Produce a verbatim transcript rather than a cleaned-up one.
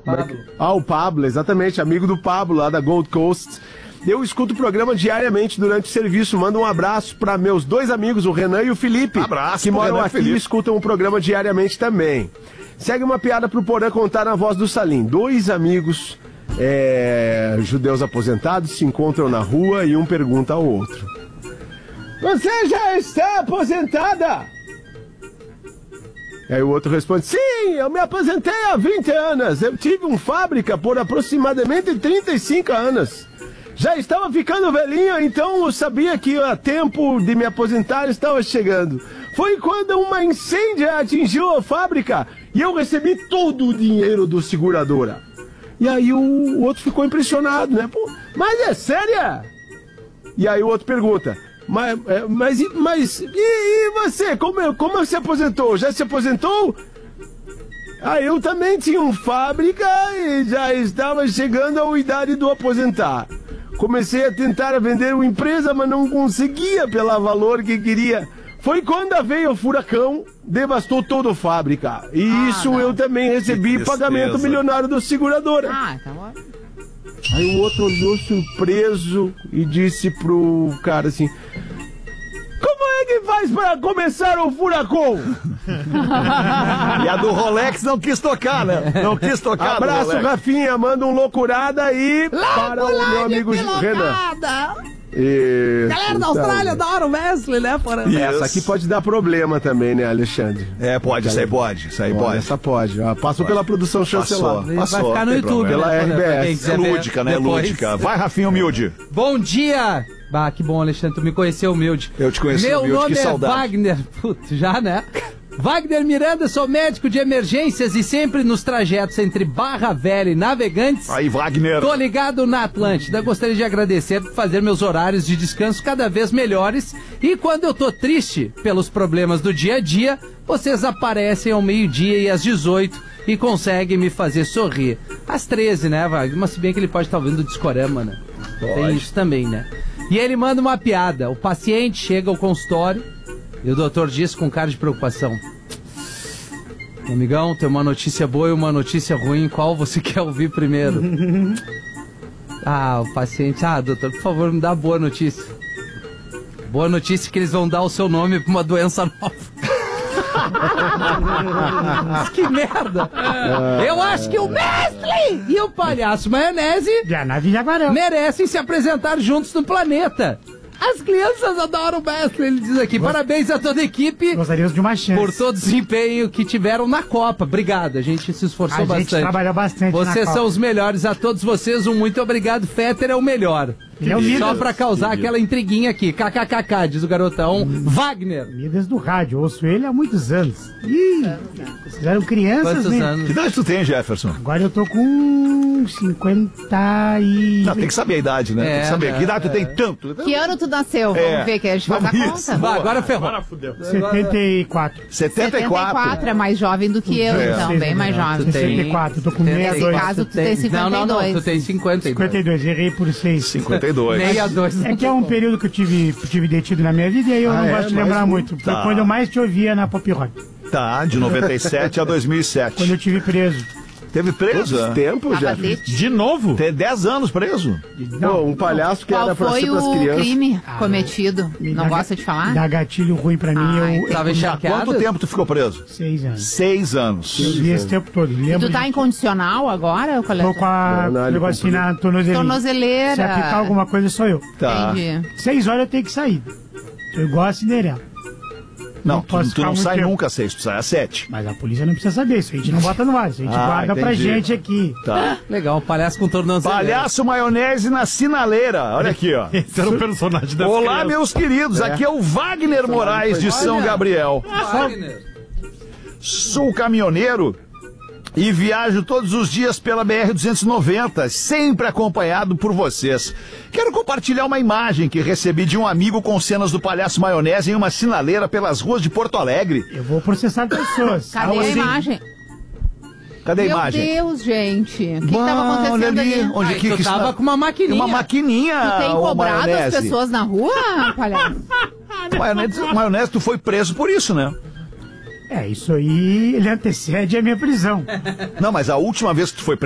Pablo. Ah, o Pablo, exatamente, amigo do Pablo, lá da Gold Coast. Eu escuto o programa diariamente durante o serviço. Mando um abraço para meus dois amigos, o Renan e o Felipe, abraço que moram Renan aqui e escutam o programa diariamente também. Segue uma piada pro Porã contar na voz do Salim. Dois amigos é, judeus aposentados se encontram na rua e um pergunta ao outro: você já está aposentada? Aí o outro responde: sim, eu me aposentei há vinte anos. Eu tive uma fábrica por aproximadamente trinta e cinco anos. Já estava ficando velhinho, então eu sabia que o tempo de me aposentar estava chegando. Foi quando uma incêndio atingiu a fábrica e eu recebi todo o dinheiro do seguradora. E aí o, o outro ficou impressionado, né? Pô, mas é séria? E aí o outro pergunta: mas, mas, mas e, e você? Como, como se aposentou? Já se aposentou? Ah, eu também tinha uma fábrica e já estava chegando à idade do aposentar. Comecei a tentar vender uma empresa, mas não conseguia pelo valor que queria. Foi quando veio o furacão, devastou toda a fábrica. E ah, isso não. Eu também recebi pagamento milionário do seguradora. Ah, tá bom. Aí o outro olhou surpreso e disse pro cara assim: como é que faz para começar o furacão? E a do Rolex não quis tocar, né? Não quis tocar. Abraço, Rafinha, manda um loucurada aí para o meu amigo Renan. Isso, galera da Austrália então. adoram o Wesley, né? Por Essa aqui pode dar problema também, né, Alexandre? É, pode, isso aí pode, isso aí pode. pode. Essa pode, ah, passou pode. Pela produção chancelada. Passou, passou, vai ficar no YouTube, pela né? R B S. É lúdica, né? Depois. Lúdica. Vai, Rafinha Humilde. Bom dia! Bah, que bom, Alexandre, tu me conheceu, Humilde. Eu te conheci, Meu Humilde, nome que é saudade. Wagner. Putz, já, né? Wagner Miranda, sou médico de emergências e sempre nos trajetos entre Barra Velha e Navegantes. Aí, Wagner. Tô ligado na Atlântida. Gostaria de agradecer por fazer meus horários de descanso cada vez melhores. E quando eu tô triste pelos problemas do dia a dia, vocês aparecem ao meio-dia e às dezoito e conseguem me fazer sorrir. Às treze, né, Wagner? Mas se bem que ele pode estar ouvindo o Discorama, né? Pode. Tem isso também, né? E ele manda uma piada. O paciente chega ao consultório e o doutor diz com cara de preocupação: amigão, tem uma notícia boa e uma notícia ruim, qual você quer ouvir primeiro? Ah, o paciente: ah, doutor, por favor, me dá a boa notícia. Boa notícia é que eles vão dar o seu nome pra uma doença nova. Que merda! Eu acho que o Mestre e o Palhaço Maionese merecem se apresentar juntos no planeta. As crianças adoram o Mestre, ele diz aqui. Parabéns a toda a equipe. Gostaríamos de uma chance. Por todo o desempenho que tiveram na Copa. Obrigado, a gente se esforçou bastante. A gente trabalhou bastante na Vocês Copa. são os melhores, a todos vocês um muito obrigado. Fetter é o melhor. Ele é o Só Midas. pra causar aquela intriguinha aqui. Kkkk, diz o garotão. Hum. Wagner. Midas do rádio, ouço ele há muitos anos. Ih, vocês eram crianças, Quantos né? anos? Que idade tu tem, Jefferson? Agora eu tô com cinquenta e... Não, tem que saber a idade, né? É, tem que saber. né? Que idade tu tem tanto? Que ano tu nasceu? É. Vamos ver que a gente faz a Vamos conta. isso. Vai, agora ferrou. Agora fudeu. setenta e quatro. setenta e quatro. setenta e quatro é mais jovem do que eu, É. então, bem mais jovem. Tu tem- sessenta e quatro, eu tô com Nesse sessenta e dois. caso, tu tem cinquenta e dois. Não, não, não, tu tem cinquenta e dois. cinquenta e dois, errei por seis. cinquenta e dois. sessenta e dois. É que é um período que eu tive, tive detido na minha vida e aí eu Ah, não é? gosto de Mais lembrar um. muito. Foi Tá. quando eu mais te ouvia na Pop Rock. Tá, de noventa e sete a dois mil e Quando sete. eu tive preso. Teve preso? Quantos tempos, Tava Jeff? dete. De novo? Tem dez anos preso. Não, um palhaço que Qual era pra foi ser pras o crianças. crime cometido? Me Não dá gosta ga- de falar? Dá gatilho ruim pra mim, Ai, eu... Tava Há encharqueado? quanto tempo tu ficou preso? Seis anos. Seis anos. Eu vi esse tempo todo. Lembro Tu tá de- incondicional agora, colega? Tô com a... Não, não, ele negócio assim na tornozeleira. Tornozeleira. Se apitar alguma coisa, sou eu. Tá. Entendi. Seis horas eu tenho que sair. Eu igual a Cinderela. Não, Não tu, posso tu ficar não muito sai tempo. nunca às seis, tu sai às sete. Mas a polícia não precisa saber isso. A gente não bota no ar. Isso a gente Ah, guarda pra entendi. gente aqui. Tá. Legal, um palhaço com tornozeleira. Palhaço Maionese na sinaleira. Olha aqui, ó. Esse era o personagem das Olá, crianças. meus queridos. Aqui é o Wagner Moraes de São Olha. Gabriel. Wagner. Sou caminhoneiro e viajo todos os dias pela B R duzentos e noventa, sempre acompanhado por vocês. Quero compartilhar uma imagem que recebi de um amigo com cenas do Palhaço Maionese em uma sinaleira pelas ruas de Porto Alegre. Eu vou processar pessoas. Cadê a Aonde? imagem? Cadê a Meu imagem? Deus, gente. O que, que Bah, tava olha acontecendo ali, ali? onde Ai, que, tu que tava sina- com uma maquininha. Uma maquininha. Tu tem ô, cobrado as Maionese. pessoas na rua, palhaço? Maionese, Maionese, tu foi preso por isso, né? É, isso aí, ele antecede a minha prisão. Não, mas a última vez que tu foi preso